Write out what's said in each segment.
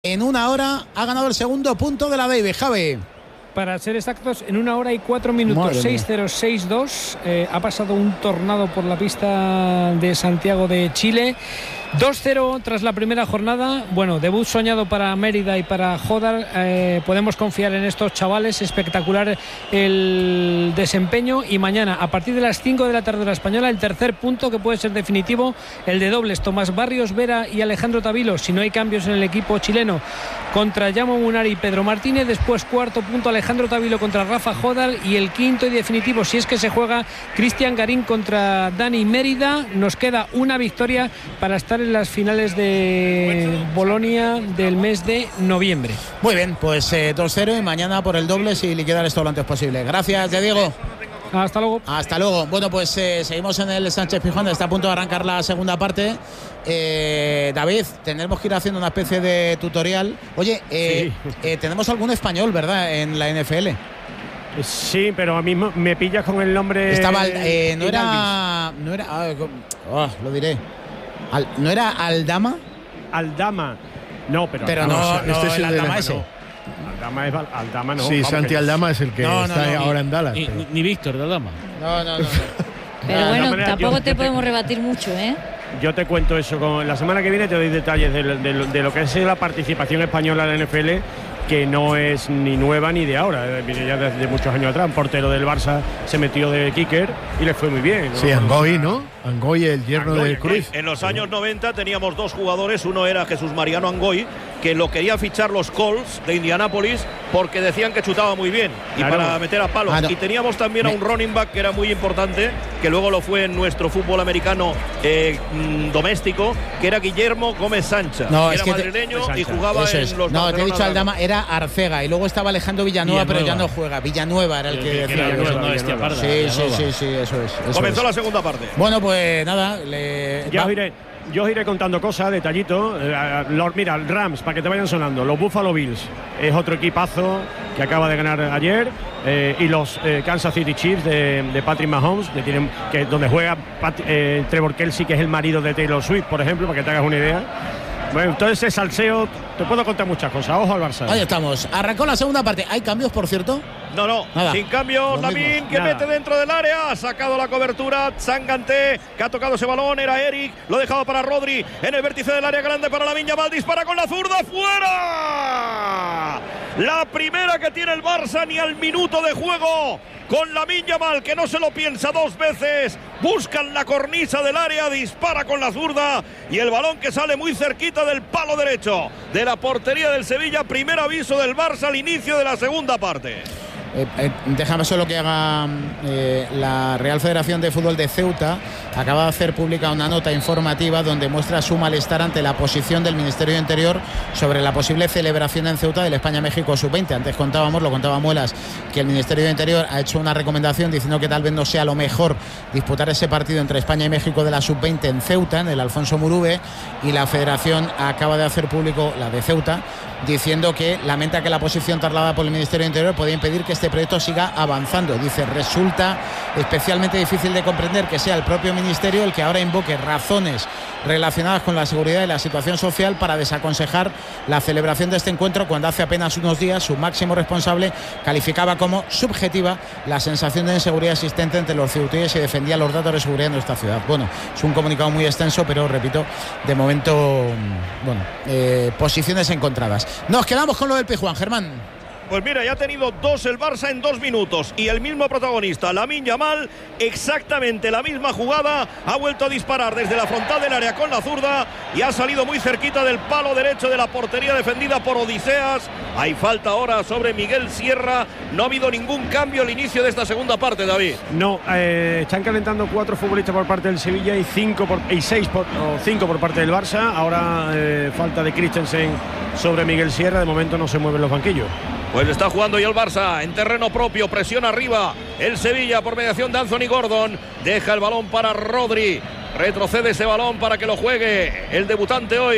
En 1 hora ha ganado el segundo punto de la Davis, Javi. Para ser exactos, en 1 hora y 4 minutos, 6-0, 6-2. Ha pasado un tornado por la pista de Santiago de Chile. 2-0 tras la primera jornada. Bueno, debut soñado para Mérida y para Jodar. Podemos confiar en estos chavales. Espectacular el desempeño. Y mañana, a partir de las 5 de la tarde de la Española, el tercer punto que puede ser definitivo, el de dobles. Tomás Barrios Vera y Alejandro Tavilo, si no hay cambios en el equipo chileno, contra Yamo Munari y Pedro Martínez. Después, cuarto punto, Alejandro Tavilo contra Rafa Jodar. Y el quinto y definitivo, si es que se juega, Cristian Garín contra Dani Mérida. Nos queda una victoria para estar en las finales de Bolonia del mes de noviembre. Muy bien, pues 2-0 y mañana por el doble y liquidar esto lo antes posible. Gracias, Diego. Hasta luego. Hasta luego. Bueno, pues seguimos en el Sánchez Pizjuán. Está a punto de arrancar la segunda parte. David, tendremos que ir haciendo una especie de tutorial. Oye, sí. Tenemos algún español, ¿verdad?, en la NFL. Sí, pero a mí me pillas con el nombre. Estaba lo diré. ¿No era Aldama? Aldama. No, pero no, este es el Aldama ese. No. Aldama no. Sí, Santi Aldama es el que está ahora en Dallas. Ni Víctor de Aldama. No. Pero bueno, tampoco te podemos rebatir mucho, ¿eh? Yo te cuento eso. La semana que viene te doy detalles de lo que es la participación española en la NFL, que no es ni nueva ni de ahora, viene ya desde muchos años atrás. Un portero del Barça se metió de kicker y le fue muy bien, ¿no? Sí, Angoy, ¿no? Angoy, el yerno de Cruz. En los años 90 teníamos dos jugadores. Uno era Jesús Mariano Angoy, que lo querían fichar los Colts de Indianápolis porque decían que chutaba muy bien y para meter a palos. Y teníamos también a un running back que era muy importante, que luego lo fue en nuestro fútbol americano doméstico, que era Guillermo Gómez Sancha, que era madrileño y jugaba en los... No, te he dicho Aldama, era Arcega, y luego estaba Alejandro Villanueva, pero ya no juega. Villanueva era el que decía. Sí, eso es. Comenzó la segunda parte. Bueno, pues nada, yo os iré contando cosas, detallitos. Mira, Rams, para que te vayan sonando. Los Buffalo Bills es otro equipazo que acaba de ganar ayer. Y los Kansas City Chiefs de Patrick Mahomes, donde juega Trevor Kelsey, que es el marido de Taylor Swift, por ejemplo, para que te hagas una idea. Bueno, entonces ese salseo, te puedo contar muchas cosas. Ojo al Barça. Ahí estamos. Arrancó la segunda parte. ¿Hay cambios, por cierto? No, nada. Sin cambios. Lamin, que mete dentro del área, ha sacado la cobertura. Sanganté, que ha tocado ese balón, era Eric, lo ha dejado para Rodri en el vértice del área grande para Lamine Yamal, dispara con la zurda, fuera. La primera que tiene el Barça, ni al minuto de juego, con Lamine Yamal, que no se lo piensa dos veces, buscan la cornisa del área, dispara con la zurda y el balón que sale muy cerquita del palo derecho de la portería del Sevilla. Primer aviso del Barça al inicio de la segunda parte. Déjame solo que haga la Real Federación de Fútbol de Ceuta. Acaba de hacer pública una nota informativa donde muestra su malestar ante la posición del Ministerio de Interior sobre la posible celebración en Ceuta del España-México Sub-20. Antes lo contaba Muelas, que el Ministerio de Interior ha hecho una recomendación diciendo que tal vez no sea lo mejor disputar ese partido entre España y México de la Sub-20 en Ceuta, en el Alfonso Murube, y la Federación acaba de hacer público, la de Ceuta, diciendo que lamenta que la posición trasladada por el Ministerio de Interior podía impedir que este proyecto siga avanzando. Dice, resulta especialmente difícil de comprender que sea el propio Ministerio el que ahora invoque razones relacionadas con la seguridad y la situación social para desaconsejar la celebración de este encuentro, cuando hace apenas unos días su máximo responsable calificaba como subjetiva la sensación de inseguridad existente entre los ceutíes y defendía los datos de seguridad en nuestra ciudad. Bueno, es un comunicado muy extenso, pero repito, de momento, posiciones encontradas. Nos quedamos con lo del Pizjuán, Germán. Pues mira, ya ha tenido dos el Barça en 2 minutos y el mismo protagonista, Lamine Yamal, exactamente la misma jugada, ha vuelto a disparar desde la frontal del área con la zurda y ha salido muy cerquita del palo derecho de la portería defendida por Odiseas. Hay falta ahora sobre Miguel Sierra. No ha habido ningún cambio al inicio de esta segunda parte, David. No, están calentando 4 futbolistas por parte del Sevilla y 5 por parte del Barça. Ahora falta de Christensen sobre Miguel Sierra. De momento no se mueven los banquillos. Pues está jugando ya el Barça en terreno propio, presión arriba el Sevilla por mediación de Anthony Gordon, deja el balón para Rodri, retrocede ese balón para que lo juegue el debutante hoy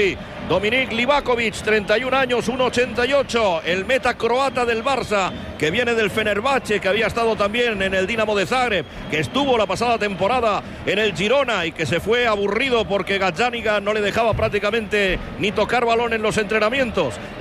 Dominik Livakovic, 31 años, 1,88. El meta croata del Barça, que viene del Fenerbahce, que había estado también en el Dinamo de Zagreb, que estuvo la pasada temporada en el Girona y que se fue aburrido porque Gazzaniga no le dejaba prácticamente ni tocar balón en los entrenamientos.